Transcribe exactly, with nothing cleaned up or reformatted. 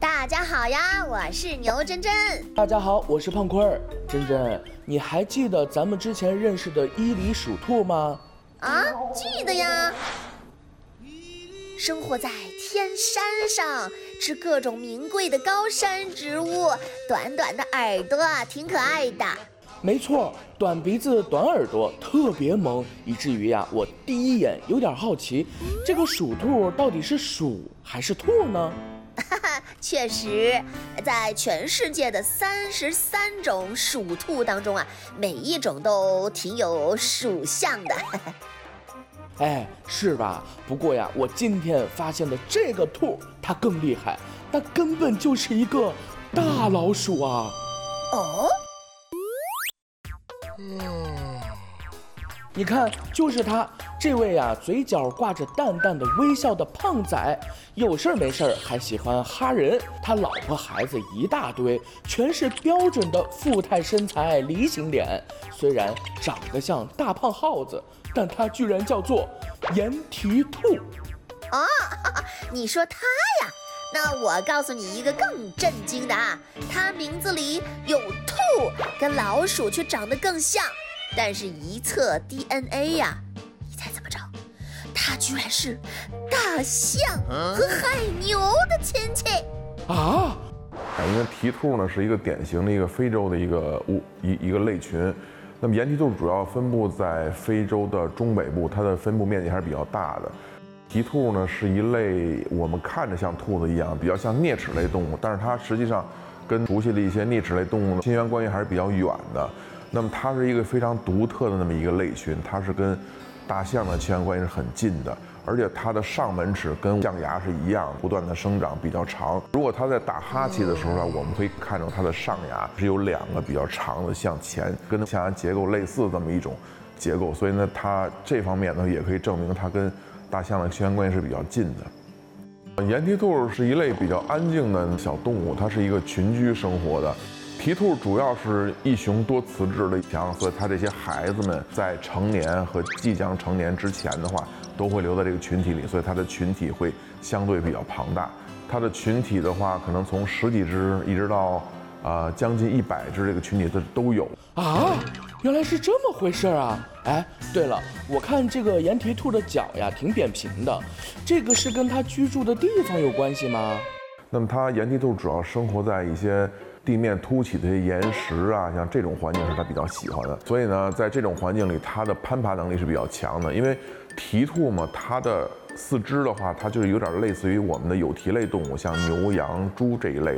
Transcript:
大家好呀，我是牛真真。 大家好，我是胖坤儿。真真，你还记得咱们之前认识的伊犁鼠兔吗？ 啊，记得呀。生活在天山上，吃各种名贵的高山植物，短短的耳朵挺可爱的。 没错，短鼻子短耳朵特别萌，以至于呀，我第一眼有点好奇，这个鼠兔到底是鼠还是兔呢？ 哈哈，确实，在全世界的三十三种鼠兔当中啊，每一种都挺有属相的。 哎，是吧？不过呀，我今天发现的这个兔，它更厉害，它根本就是一个大老鼠啊！ 哦， 嗯，你看，就是他这位啊，嘴角挂着淡淡的微笑的胖仔，有事没事还喜欢哈人。他老婆孩子一大堆，全是标准的富态身材梨形脸。虽然长得像大胖耗子，但他居然叫做盐蹄兔。 哦，你说他呀？那我告诉你一个更震惊的啊，他名字里有兔，跟老鼠却长得更像，但是一测 D N A 呀，你猜怎么着？他居然是大象和海牛的亲戚啊！ 因为蹄兔呢是一个典型的一个非洲的一个物一一个类群，那么盐蹄兔主要分布在非洲的中北部，它的分布面积还是比较大的。蹄兔呢是一类我们看着像兔子一样，比较像啮齿类动物，但是它实际上跟熟悉的一些啮齿类动物的亲缘关系还是比较远的。那么它是一个非常独特的那么一个类群，它是跟大象的亲缘关系是很近的，而且它的上门齿跟象牙是一样，不断的生长，比较长。如果它在打哈欠的时候呢，我们可以看到它的上牙是有两个比较长的向前，跟象牙结构类似这么一种结构，所以呢，它这方面呢也可以证明它跟大象的亲缘关系是比较近的。盐蹄兔是一类比较安静的小动物，它是一个群居生活的。蹄兔主要是一雄多雌质的强，所以它这些孩子们在成年和即将成年之前的话，都会留在这个群体里，所以它的群体会相对比较庞大。它的群体的话，可能从十几只一直到呃将近一百只，这个群体它都有啊。原来是这么回事啊！哎，对了，我看这个盐蹄兔的脚呀挺扁平的，这个是跟它居住的地方有关系吗？ 那么它盐蹄兔主要生活在一些地面凸起的岩石啊，像这种环境是它比较喜欢的。所以呢，在这种环境里，它的攀爬能力是比较强的。因为蹄兔嘛，它的四肢的话，它就是有点类似于我们的有蹄类动物，像牛、羊、猪这一类。